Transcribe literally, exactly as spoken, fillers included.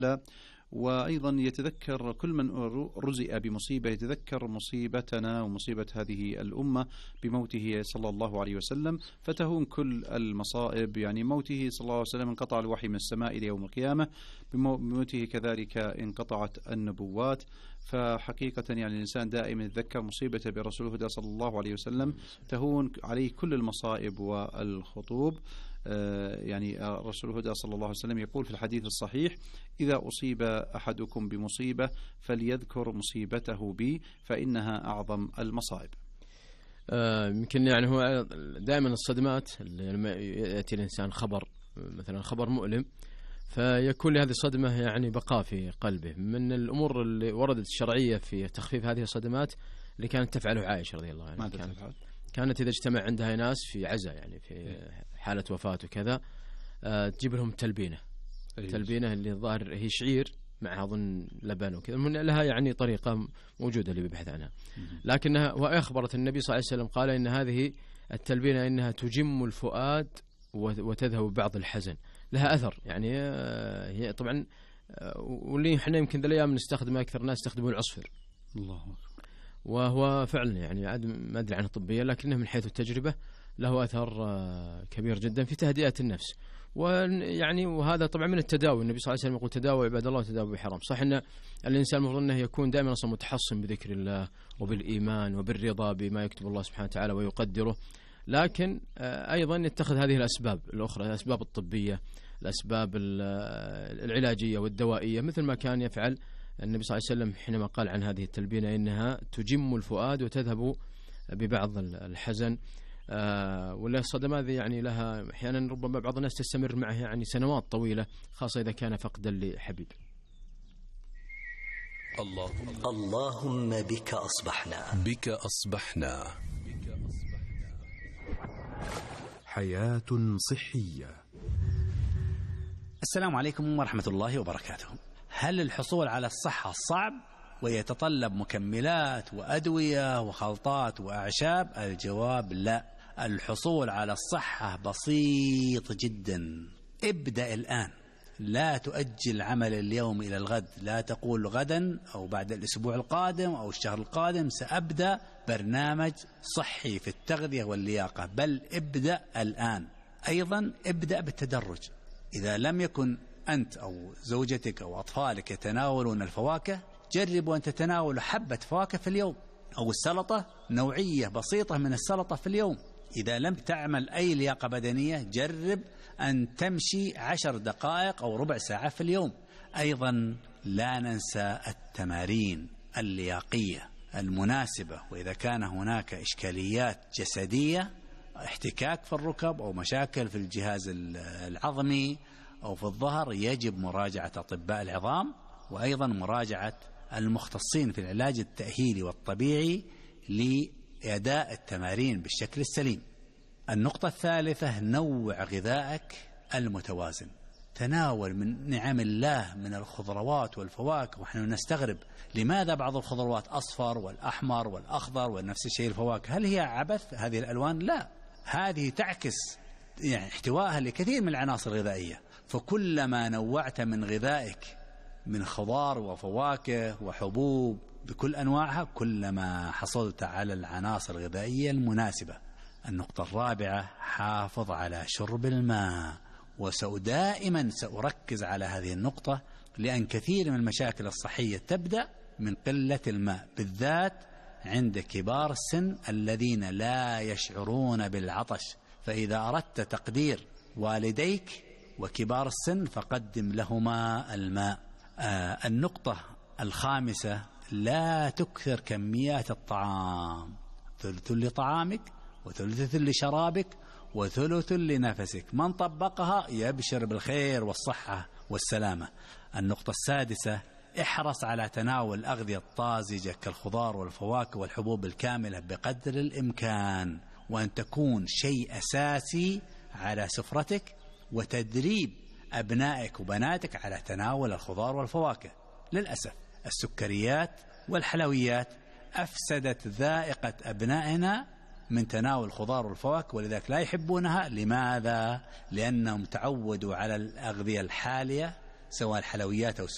وأيضا يتذكر كل من رزق بمصيبة يتذكر مصيبتنا ومصيبة هذه الأمة بموته صلى الله عليه وسلم، فتهون كل المصائب. يعني موته صلى الله عليه وسلم انقطع الوحي من السماء إلى يوم القيامة، بموته كذلك انقطعت النبوات. فحقيقة يعني الإنسان دائما يتذكر مصيبته برسول الهدى صلى الله عليه وسلم تهون عليه كل المصائب والخطوب. يعني رسول الهدى صلى الله عليه وسلم يقول في الحديث الصحيح: إذا أصيب أحدكم بمصيبة فليذكر مصيبته بي فإنها أعظم المصائب. يمكن يعني هو دائما الصدمات لما يأتي الإنسان خبر مثلا خبر مؤلم فيكون لهذه الصدمة يعني بقاء في قلبه. من الأمور اللي وردت الشرعية في تخفيف هذه الصدمات اللي كانت تفعله عائشة رضي الله عنها، كانت, كانت إذا اجتمع عندها ناس في عزاء يعني في حالة وفاة وكذا تجيب لهم تلبينة. تلبينة اللي الظاهر هي شعير معها أظن لبن وكذا، من لها يعني طريقة موجودة اللي بيبحث عنها. لكنها وأخبرت النبي صلى الله عليه وسلم قال إن هذه التلبينة إنها تجم الفؤاد وتذهب بعض الحزن، لها أثر. يعني هي طبعا واللي احنا يمكن ذا الأيام نستخدمها أكثر ناس يستخدمون العصفر، الله أكبر، وهو فعلا يعني عاد ما أدري عنه طبيا لكنه من حيث التجربة له أثر كبير جدا في تهدئة النفس. ويعني وهذا طبعا من التداوي. النبي صلى الله عليه وسلم يقول: تداووا عباد الله وتداووا بحرام. صح ان الانسان المفروض انه يكون دائما اصلا متحصن بذكر الله وبالايمان وبالرضا بما يكتب الله سبحانه وتعالى ويقدره، لكن ايضا يتخذ هذه الاسباب الاخرى، الاسباب الطبيه، الاسباب العلاجيه والدوائيه، مثل ما كان يفعل النبي صلى الله عليه وسلم حينما قال عن هذه التلبينه انها تجم الفؤاد وتذهب ببعض الحزن. آه ولا الصدمات يعني لها أحيانا ربما بعض الناس تستمر معه يعني سنوات طويلة، خاصة إذا كان فقدا لحبيب. اللهم اللهم بك أصبحنا بك أصبحنا حياة صحية. السلام عليكم ورحمة الله وبركاته. هل الحصول على الصحة صعب ويتطلب مكملات وأدوية وخلطات وأعشاب؟ الجواب لا. الحصول على الصحة بسيط جدا. ابدأ الآن، لا تؤجل عمل اليوم إلى الغد. لا تقول غدا أو بعد الأسبوع القادم أو الشهر القادم سأبدأ برنامج صحي في التغذية واللياقة، بل ابدأ الآن. أيضا ابدأ بالتدرج. إذا لم يكن أنت أو زوجتك أو أطفالك يتناولون الفواكه، جربوا أن تتناولوا حبة فواكه في اليوم، أو السلطة نوعية بسيطة من السلطة في اليوم. إذا لم تعمل أي لياقة بدنية، جرب أن تمشي عشر دقائق أو ربع ساعة في اليوم. أيضا لا ننسى التمارين اللياقية المناسبة. وإذا كان هناك إشكاليات جسدية، احتكاك في الركب أو مشاكل في الجهاز العظمي أو في الظهر، يجب مراجعة أطباء العظام، وأيضا مراجعة المختصين في العلاج التأهيلي والطبيعي لأداء التمارين بالشكل السليم. النقطة الثالثة: نوع غذائك المتوازن. تناول من نعم الله من الخضروات والفواكه، ونحن نستغرب لماذا بعض الخضروات أصفر والأحمر والأخضر ونفس الشيء الفواكه. هل هي عبث هذه الألوان؟ لا، هذه تعكس يعني احتوائها لكثير من العناصر الغذائية. فكلما نوعت من غذائك من خضار وفواكه وحبوب بكل أنواعها، كلما حصلت على العناصر الغذائية المناسبة. النقطة الرابعة: حافظ على شرب الماء. ودائما سأركز على هذه النقطة، لأن كثير من المشاكل الصحية تبدأ من قلة الماء، بالذات عند كبار السن الذين لا يشعرون بالعطش. فإذا أردت تقدير والديك وكبار السن فقدم لهما الماء. آه النقطة الخامسة: لا تكثر كميات الطعام. ثلث لطعامك وثلث لشرابك وثلث لنفسك. من طبقها يبشر بالخير والصحة والسلامة. النقطة السادسة: احرص على تناول الأغذية الطازجة كالخضار والفواكه والحبوب الكاملة بقدر الإمكان، وأن تكون شيء أساسي على سفرتك، وتدريب أبنائك وبناتك على تناول الخضار والفواكه. للأسف السكريات والحلويات أفسدت ذائقة أبنائنا من تناول الخضار والفواكه، ولذلك لا يحبونها. لماذا؟ لأنهم تعودوا على الأغذية الحالية، سواء الحلويات أو